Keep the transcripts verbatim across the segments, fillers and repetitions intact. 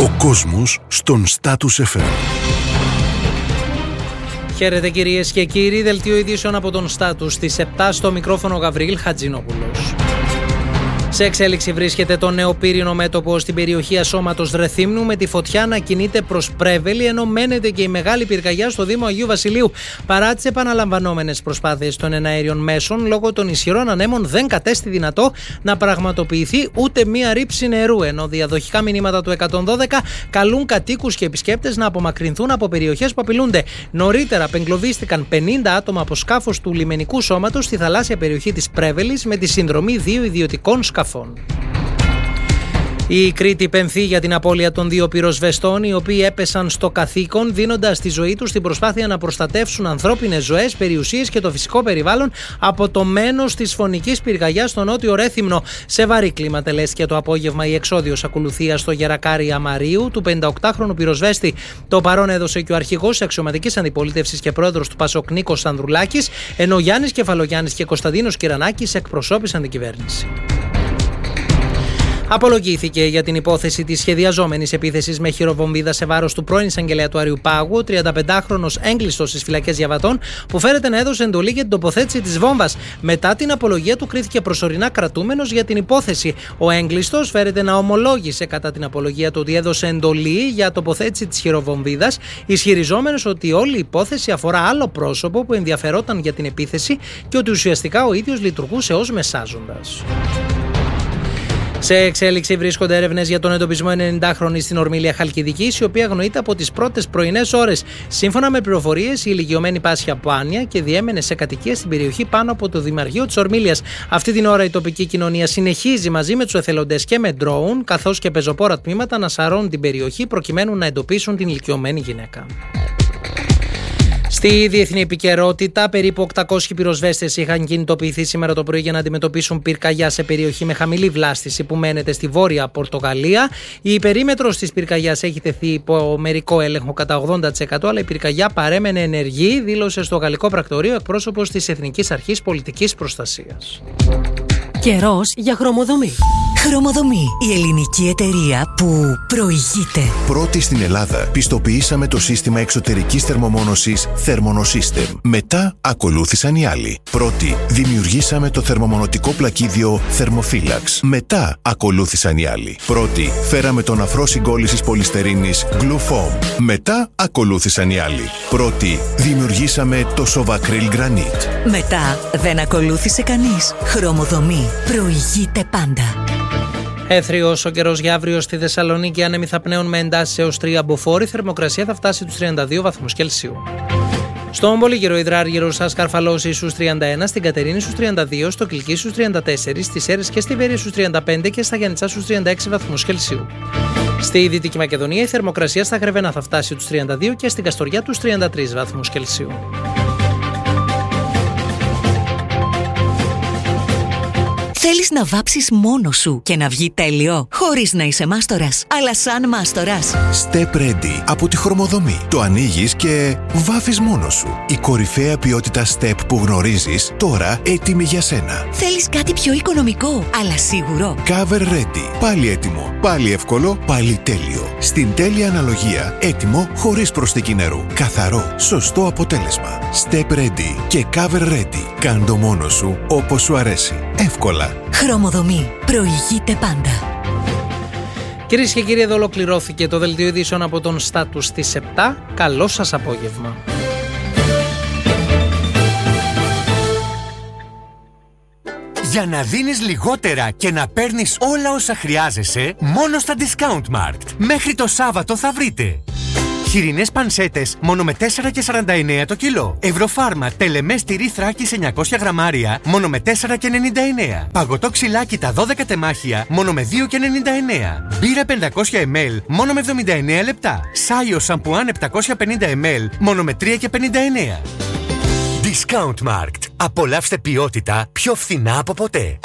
Ο κόσμος στον Status εφ εμ. Χαίρετε κυρίες και κύριοι, δελτίο ειδήσεων από τον Status στις επτά, στο μικρόφωνο Γαβριήλ Χατζηνόπουλος. Σε εξέλιξη βρίσκεται το νέο πύρινο μέτωπο στην περιοχή Ασώματος Ρεθύμνου, με τη φωτιά να κινείται προς Πρέβελη, ενώ μένεται και η μεγάλη πυρκαγιά στο Δήμο Αγίου Βασιλείου. Παρά τις επαναλαμβανόμενες προσπάθειες των εναέριων μέσων, λόγω των ισχυρών ανέμων δεν κατέστη δυνατό να πραγματοποιηθεί ούτε μία ρήψη νερού, ενώ διαδοχικά μηνύματα του εκατόν δώδεκα καλούν κατοίκους και επισκέπτες να απομακρυνθούν από περιοχές που απειλούνται. Νωρίτερα απεγκλωβίστηκαν πενήντα άτομα από σκάφος του λιμενικού σώματος στη θαλάσσια περιοχή της Πρέβελης με τη συνδρομή δύο ιδιωτικών σκαφών. Η Κρήτη πενθεί για την απώλεια των δύο πυροσβεστών, οι οποίοι έπεσαν στο καθήκον δίνοντας τη ζωή τους στην προσπάθεια να προστατεύσουν ανθρώπινες ζωές, περιουσίες και το φυσικό περιβάλλον από το μένος της φωνικής πυρκαγιάς στο νότιο Ρέθυμνο. Σε βαρύ κλίμα τελέστηκε το απόγευμα η εξόδιος ακολουθία στο Γερακάρι Αμαρίου του πενηνταοκτάχρονου πυροσβέστη. Το παρόν έδωσε και ο αρχηγός αξιωματικής αντιπολίτευσης και πρόεδρος του Πασόκ Νίκος Ανδρουλάκης, ενώ Γιάννης Κεφαλογιάννης και Κωνσταντίνος Κυρανάκης εκπροσώπησαν την κυβέρνηση. Απολογήθηκε για την υπόθεση της σχεδιαζόμενης επίθεσης με χειροβομβίδα σε βάρος του πρώην εισαγγελέα του Αριού Πάγου, ο τριανταπεντάχρονος έγκλειστος στις φυλακές Γιαβατών, που φέρεται να έδωσε εντολή για την τοποθέτηση της βόμβας. Μετά την απολογία του, κρίθηκε προσωρινά κρατούμενος για την υπόθεση. Ο έγκλειστος φέρεται να ομολόγησε κατά την απολογία του ότι έδωσε εντολή για τοποθέτηση της χειροβομβίδας, ισχυριζόμενος ότι όλη η υπόθεση αφορά άλλο πρόσωπο που ενδιαφερόταν για την επίθεση και ότι ουσιαστικά ο ίδιος λειτουργούσε ως μεσάζοντας. Σε εξέλιξη βρίσκονται έρευνες για τον εντοπισμό ενενηντάχρονης στην Ορμήλια Χαλκιδικής, η οποία αγνοείται από τις πρώτες πρωινές ώρες. Σύμφωνα με πληροφορίες, η ηλικιωμένη πάσχει από άνοια και διέμενε σε κατοικία στην περιοχή πάνω από το Δημαρχείο της Ορμήλιας. Αυτή την ώρα η τοπική κοινωνία συνεχίζει μαζί με τους εθελοντές και με ντρόουν, καθώς και πεζοπόρα τμήματα, να σαρώνουν την περιοχή προκειμένου να εντοπίσουν την ηλικιωμένη γυναίκα. Στη διεθνή επικαιρότητα, περίπου οκτακόσιοι πυροσβέστες είχαν κινητοποιηθεί σήμερα το πρωί για να αντιμετωπίσουν πυρκαγιά σε περιοχή με χαμηλή βλάστηση που μένεται στη βόρεια Πορτογαλία. Η περίμετρος της πυρκαγιάς έχει τεθεί υπό μερικό έλεγχο κατά ογδόντα τοις εκατό, αλλά η πυρκαγιά παρέμενε ενεργή, δήλωσε στο Γαλλικό Πρακτορείο εκπρόσωπος της Εθνικής Αρχής Πολιτικής Προστασίας. Καιρός για χρωμοδομή. Χρωμοδομή, η ελληνική εταιρεία που προηγείται. Πρώτη στην Ελλάδα πιστοποιήσαμε το σύστημα εξωτερικής θερμομόνωσης Thermonosystem. Μετά ακολούθησαν οι άλλοι. Πρώτη δημιουργήσαμε το θερμομονωτικό πλακίδιο Thermophilax. Μετά ακολούθησαν οι άλλοι. Πρώτη φέραμε τον αφρό συγκόλλησης πολυστερίνης Glufoam. Μετά ακολούθησαν οι άλλοι. Πρώτη δημιουργήσαμε το Sovacryl Granite. Μετά δεν ακολούθησε κανείς. Χρωμοδομή προηγείται πάντα. Έθριος ο καιρός για αύριο στη Θεσσαλονίκη, άνεμοι θα πνέουν με εντάσεις έως τρία μποφόρ, η θερμοκρασία θα φτάσει τους τριάντα δύο βαθμούς Κελσίου. Στον Πολύγυρο Ιδράργυρο στα Σκαρφαλώση στους τριάντα ένα, στην Κατερίνη στους τριάντα δύο, στο Κιλκί στους τριάντα τέσσερα, στις Σέρρες και στην Βέρεια στους τριάντα πέντε και στα Γιαννιτσά στους τριάντα έξι βαθμούς Κελσίου. Στη Δυτική Μακεδονία η θερμοκρασία στα Γρεβένα θα φτάσει τους τριάντα δύο και στην Καστοριά τους τριάντα τρεις βαθμούς Κελσίου. Θέλεις να βάψεις μόνος σου και να βγει τέλειο, χωρίς να είσαι μάστορας, αλλά σαν μάστορας. Step Ready από τη Χρωμοδομή. Το ανοίγεις και βάφεις μόνος σου. Η κορυφαία ποιότητα Step που γνωρίζεις, τώρα έτοιμη για σένα. Θέλεις κάτι πιο οικονομικό, αλλά σίγουρο. Cover Ready. Πάλι έτοιμο, πάλι εύκολο, πάλι τέλειο. Στην τέλεια αναλογία, έτοιμο χωρίς προσθήκη νερού. Καθαρό, σωστό αποτέλεσμα. Step Ready και Cover Ready. Κάντο μόνος σου όπως σου αρέσει. Εύκολα. Χρωμοδομή. Προηγείται πάντα. Κυρίες και κύριοι, εδώ ολοκληρώθηκε το δελτίο ειδήσεων από τον Status στις επτά. Καλό σας απόγευμα. Για να δίνεις λιγότερα και να παίρνεις όλα όσα χρειάζεσαι, μόνο στα Discountmarkt. Μέχρι το Σάββατο θα βρείτε χοιρινές πανσέτες μόνο με τέσσερα και σαράντα εννέα το κιλό. Ευρωφάρμα τελεμές τυρί Θράκης εννιακόσια γραμμάρια μόνο με τέσσερα και ενενήντα εννέα. Παγωτό ξυλάκι τα δώδεκα τεμάχια μόνο με δύο και ενενήντα εννέα. Μπύρα πεντακόσια μιλιλίτρα μόνο με εβδομήντα εννέα λεπτά. Σάιο σαμπουάν επτακόσια πενήντα μιλιλίτρα μόνο με τρία και πενήντα εννέα. Discountmarkt. Απολαύστε ποιότητα πιο φθηνά από ποτέ.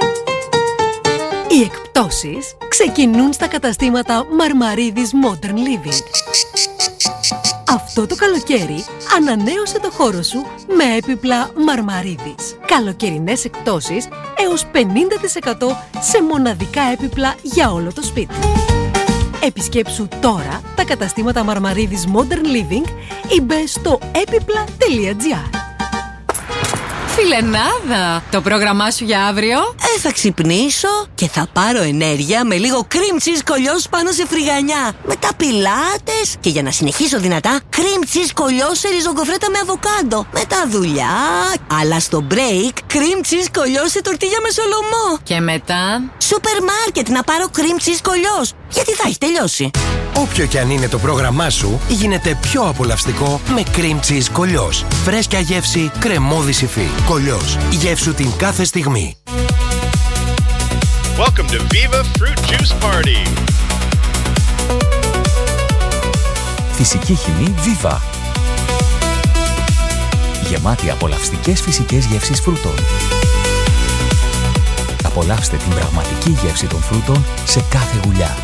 Οι εκπτώσεις ξεκινούν στα καταστήματα Μαρμαρίδης Modern Living. Αυτό το καλοκαίρι ανανέωσε το χώρο σου με έπιπλα Μαρμαρίδης. Καλοκαιρινές εκπτώσεις έως πενήντα τοις εκατό σε μοναδικά έπιπλα για όλο το σπίτι. Επισκέψου τώρα τα καταστήματα Μαρμαρίδης Modern Living ή μπες στο έπιπλα τελεία τζι άρ. Φιλενάδα, το πρόγραμμά σου για αύριο? Ε, θα ξυπνήσω και θα πάρω ενέργεια με λίγο cream cheese κολλιός πάνω σε φρυγανιά. Μετά πιλάτες και για να συνεχίσω δυνατά, cream cheese κολλιός σε ριζογκοφρέτα με αβοκάντο. Μετά δουλειά, αλλά στο break, cream cheese κολλιός σε τορτίγια με σολομό. Και μετά? Σούπερ μάρκετ να πάρω cream cheese κολλιός, γιατί θα έχει τελειώσει. Όποιο και αν είναι το πρόγραμμά σου, γίνεται πιο απολαυστικό με cream cheese κολλιός. Φρέσκια γεύση, κρεμώδης υφή. Κολλιός. Γεύσου την κάθε στιγμή. Welcome to Viva Fruit Juice Party. Φυσική χυμή Viva. Γεμάτη απολαυστικές φυσικές γεύσεις φρούτων. Απολαύστε την πραγματική γεύση των φρούτων σε κάθε γουλιά.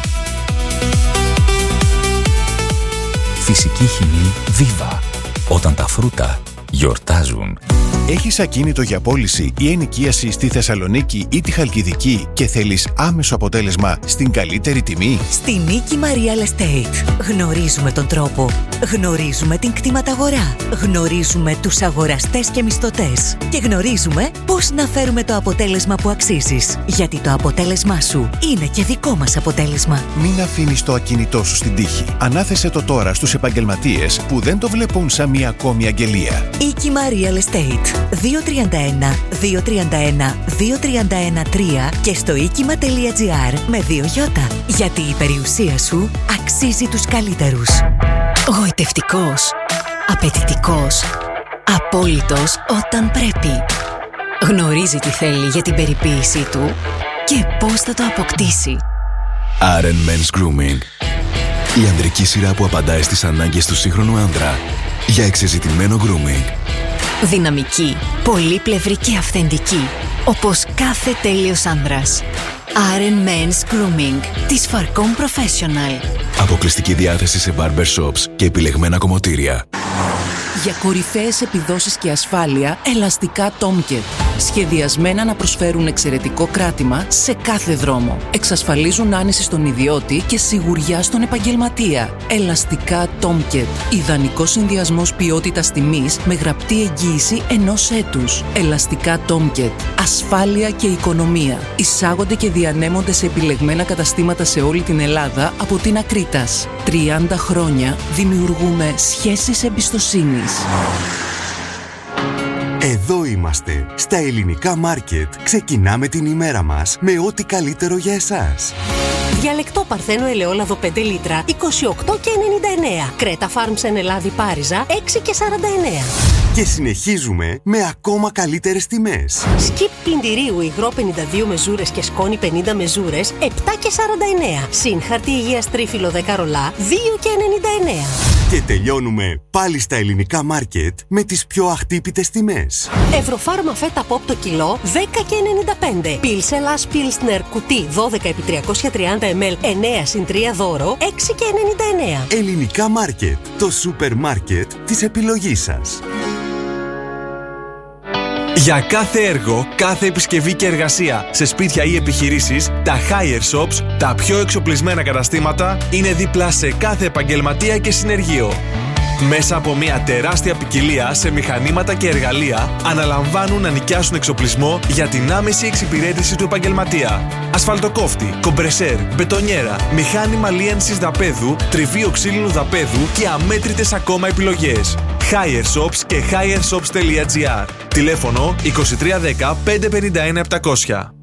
Φυσική χυμή Viva. Όταν τα φρούτα γιορτάζουν. Έχεις ακίνητο για πώληση ή ενοικίαση στη Θεσσαλονίκη ή τη Χαλκιδική και θέλεις άμεσο αποτέλεσμα στην καλύτερη τιμή? Στη Νίκη Real Estate γνωρίζουμε τον τρόπο, γνωρίζουμε την κτηματαγορά, γνωρίζουμε τους αγοραστές και μισθωτές και γνωρίζουμε πώς να φέρουμε το αποτέλεσμα που αξίζεις. Γιατί το αποτέλεσμά σου είναι και δικό μας αποτέλεσμα. Μην αφήνεις το ακίνητό σου στην τύχη. Ανάθεσε το τώρα στους επαγγελματίες που δεν το βλέπουν σαν μια ακόμη αγγελία. Νίκη Real Estate δύο τρία ένα δύο τρία ένα δύο τρία ένα τρία και στο οίκημα τελεία τζι άρ με δύο γιώτα. Γιατί η περιουσία σου αξίζει τους καλύτερους. Γοητευτικός, απαιτητικός, απόλυτος όταν πρέπει. Γνωρίζει τι θέλει για την περιποίησή του και πώς θα το αποκτήσει. Άρεν Men's Grooming. Η ανδρική σειρά που απαντάει στις ανάγκες του σύγχρονου άντρα για εξεζητημένο grooming. Δυναμική, πολύπλευρη και αυθεντική, όπως κάθε τέλειος άνδρας. Άρεν Men's Grooming της Farcom Professional. Αποκλειστική διάθεση σε barber shops και επιλεγμένα κομμωτήρια. Για κορυφαίες επιδόσεις και ασφάλεια, ελαστικά Tomcat. Σχεδιασμένα να προσφέρουν εξαιρετικό κράτημα σε κάθε δρόμο. Εξασφαλίζουν άνεση στον ιδιώτη και σιγουριά στον επαγγελματία. Ελαστικά Tomcat. Ιδανικός συνδυασμός ποιότητας τιμής με γραπτή εγγύηση ενός έτους. Ελαστικά Tomcat. Ασφάλεια και οικονομία. Εισάγονται και διανέμονται σε επιλεγμένα καταστήματα σε όλη την Ελλάδα από την Ακρίτας. τριάντα χρόνια δημιουργούμε σχέσεις εμπιστοσύνης. Εδώ είμαστε, στα ελληνικά μάρκετ. Ξεκινάμε την ημέρα μας με ό,τι καλύτερο για εσάς. Διαλεκτό παρθένο ελαιόλαδο πέντε λίτρα, είκοσι οκτώ και ενενήντα εννέα. Κρέτα Farms εν Ελλάδη Πάριζα, έξι και σαράντα εννέα. Και συνεχίζουμε με ακόμα καλύτερες τιμές. Σκιπ πλυντηρίου υγρό πενήντα δύο μεζούρες και σκόνη πενήντα μεζούρες, επτά και σαράντα εννέα. Συν χαρτί υγείας τρίφυλλο δέκα ρολά, δύο και ενενήντα εννέα. Και τελειώνουμε πάλι στα ελληνικά μάρκετ με τις πιο αχτύπητες τιμές. Ευρωφάρμα φέτα pop το κιλό, δέκα και ενενήντα πέντε. Πιλσελάς Πιλσνερ κουτί δώδεκα επί τριακόσια τριάντα μιλιλίτρα, εννέα συν τρία δώρο, έξι και ενενήντα εννέα. Ελληνικά μάρκετ, το σούπερ μάρκετ της επιλογής σας. Για κάθε έργο, κάθε επισκευή και εργασία σε σπίτια ή επιχειρήσεις, τα Hire Shops, τα πιο εξοπλισμένα καταστήματα, είναι δίπλα σε κάθε επαγγελματία και συνεργείο. Μέσα από μια τεράστια ποικιλία σε μηχανήματα και εργαλεία, αναλαμβάνουν να νοικιάσουν εξοπλισμό για την άμεση εξυπηρέτηση του επαγγελματία. Ασφαλτοκόφτη, κομπρεσέρ, μπετονιέρα, μηχάνημα λίανσης δαπέδου, τριβείο ξύλινου δαπέδου και αμέτρητες ακόμα επιλογές. Hire Shops και hire shops τελεία gr. Τηλέφωνο είκοσι τρία δέκα πεντακόσια πενήντα ένα επτακόσια.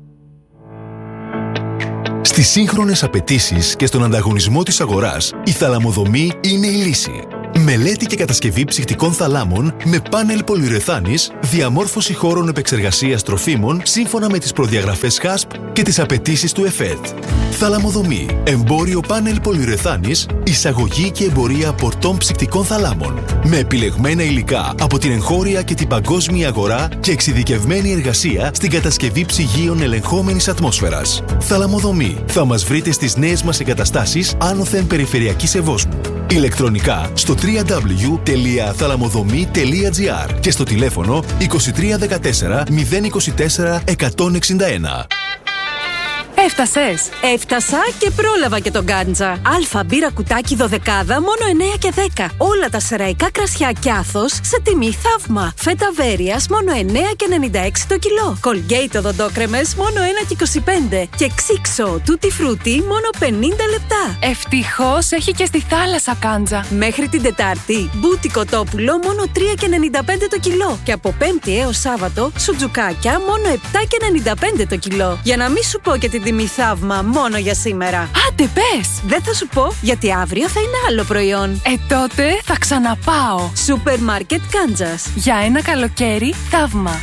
Στις σύγχρονες απαιτήσεις και στον ανταγωνισμό της αγοράς, η θαλαμοδομή είναι η λύση. Μελέτη και κατασκευή ψυχτικών θαλάμων με πάνελ πολυουρεθάνης, διαμόρφωση χώρων επεξεργασίας τροφίμων σύμφωνα με τις προδιαγραφές χάσπ και τις απαιτήσεις του ΕΦΕΤ. Θαλαμοδομή, εμπόριο πάνελ πολυουρεθάνης, εισαγωγή και εμπορία πορτών ψυχτικών θαλάμων. Με επιλεγμένα υλικά από την εγχώρια και την παγκόσμια αγορά και εξειδικευμένη εργασία στην κατασκευή ψυγείων ελεγχόμενης ατμόσφαιρας. Θαλαμοδομή. Θα μας βρείτε στις νέες μας εγκαταστάσεις άνωθεν περιφερειακής Ευόσμου. Ηλεκτρονικά στο double-u double-u double-u τελεία θαλαμοδομή τελεία gr και στο τηλέφωνο είκοσι τρία δεκατέσσερα μηδέν είκοσι τέσσερα εκατόν εξήντα ένα. Έφτασες. Έφτασα και πρόλαβα και τον Γκάντζα. Αλφα μπύρα κουτάκι δωδεκάδα μόνο εννέα και δέκα. Όλα τα σεραϊκά κρασιά Κιάθος σε τιμή θαύμα. Φέτα Βέρειας μόνο εννέα και ενενήντα έξι το κιλό. Colgate οδοντόκρεμες μόνο ένα και είκοσι πέντε. Και Ξίξο Tutti Frutti μόνο πενήντα λεπτά. Ευτυχώς έχει και στη θάλασσα Κάντζα. Μέχρι την Τετάρτη, μπούτι κοτόπουλο μόνο τρία και ενενήντα πέντε το κιλό. Και από Πέμπτη έως Σάββατο, σουτζουκάκια μόνο επτά και ενενήντα πέντε το κιλό. Για να μην σου πω και την τιμή θαύμα μόνο για σήμερα. Άντε πες! Δεν θα σου πω, γιατί αύριο θα είναι άλλο προϊόν. Ε, τότε θα ξαναπάω. Σούπερ Μάρκετ Κάντζας. Για ένα καλοκαίρι θαύμα.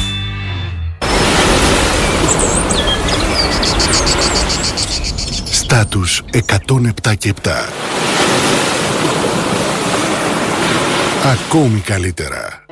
Στάτους εκατόν επτά και επτά. Ακόμη καλύτερα.